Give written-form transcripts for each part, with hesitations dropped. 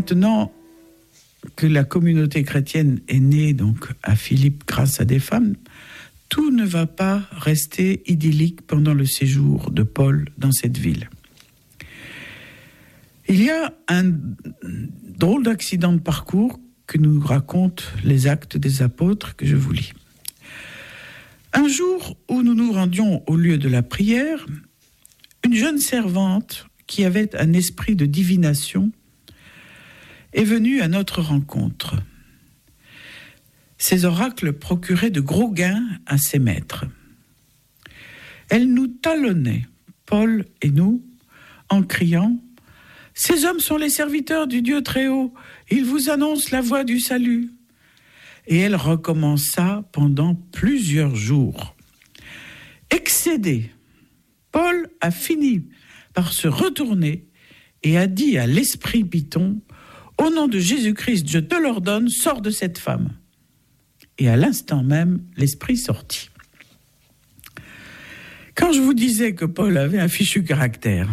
Maintenant que la communauté chrétienne est née donc à Philippe grâce à des femmes, tout ne va pas rester idyllique pendant le séjour de Paul dans cette ville. Il y a un drôle d'accident de parcours que nous racontent les Actes des Apôtres que je vous lis. Un jour où nous nous rendions au lieu de la prière, une jeune servante qui avait un esprit de divination est venue à notre rencontre. Ces oracles procuraient de gros gains à ses maîtres. Elle nous talonnait, Paul et nous, en criant « Ces hommes sont les serviteurs du Dieu Très-Haut, ils vous annoncent la voie du salut. » Et elle recommença pendant plusieurs jours. Excédé, Paul a fini par se retourner et a dit à l'esprit python « Au nom de Jésus-Christ, je te l'ordonne, sors de cette femme. » Et à l'instant même, l'esprit sortit. Quand je vous disais que Paul avait un fichu caractère,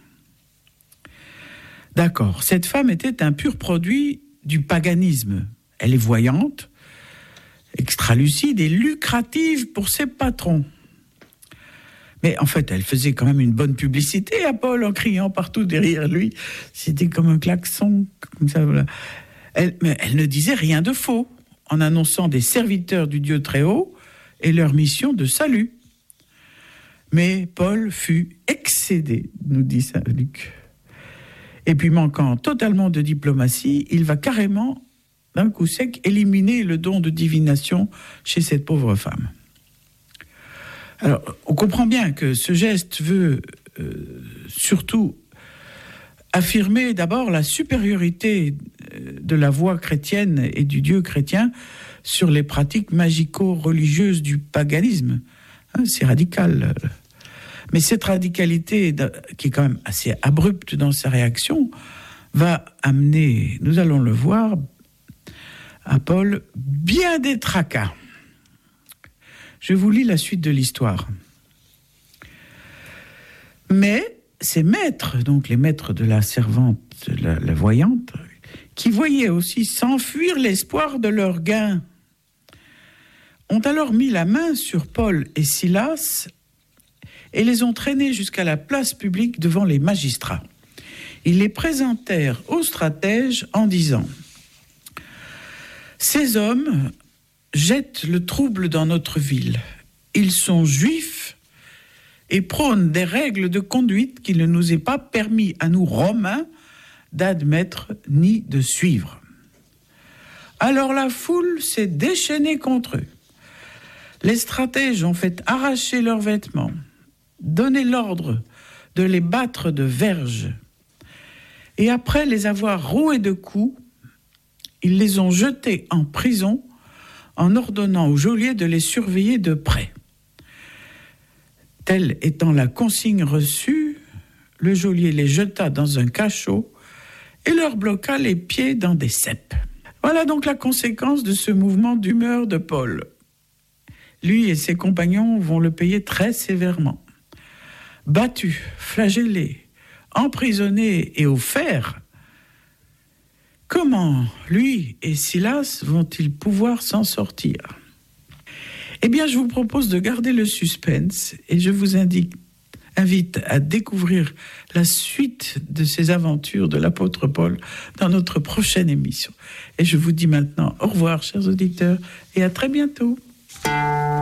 d'accord, cette femme était un pur produit du paganisme. Elle est voyante, extralucide et lucrative pour ses patrons. Mais en fait, elle faisait quand même une bonne publicité à Paul en criant partout derrière lui. C'était comme un klaxon, comme ça. Voilà. Mais elle ne disait rien de faux en annonçant des serviteurs du Dieu Très-Haut et leur mission de salut. Mais Paul fut excédé, nous dit saint Luc. Et puis, manquant totalement de diplomatie, il va carrément, d'un coup sec, éliminer le don de divination chez cette pauvre femme. Alors, on comprend bien que ce geste veut surtout affirmer d'abord la supériorité de la voie chrétienne et du Dieu chrétien sur les pratiques magico-religieuses du paganisme. C'est radical. Mais cette radicalité, qui est quand même assez abrupte dans sa réaction, va amener, nous allons le voir, à Paul bien des tracas. Je vous lis la suite de l'histoire. Mais ces maîtres, donc les maîtres de la servante, la voyante, qui voyaient aussi s'enfuir l'espoir de leur gain, ont alors mis la main sur Paul et Silas et les ont traînés jusqu'à la place publique devant les magistrats. Ils les présentèrent aux stratèges en disant « Ces hommes jettent le trouble dans notre ville. Ils sont juifs et prônent des règles de conduite qu'il ne nous est pas permis à nous Romains d'admettre ni de suivre. » Alors la foule s'est déchaînée contre eux. Les stratèges ont fait arracher leurs vêtements, donné l'ordre de les battre de verges. Et après les avoir roués de coups, ils les ont jetés en prison en ordonnant au geôlier de les surveiller de près. Telle étant la consigne reçue, le geôlier les jeta dans un cachot et leur bloqua les pieds dans des ceps. Voilà donc la conséquence de ce mouvement d'humeur de Paul. Lui et ses compagnons vont le payer très sévèrement. Battus, flagellés, emprisonnés et au fer, comment lui et Silas vont-ils pouvoir s'en sortir ? Eh bien, je vous propose de garder le suspense et je vous invite à découvrir la suite de ces aventures de l'apôtre Paul dans notre prochaine émission. Et je vous dis maintenant au revoir, chers auditeurs, et à très bientôt.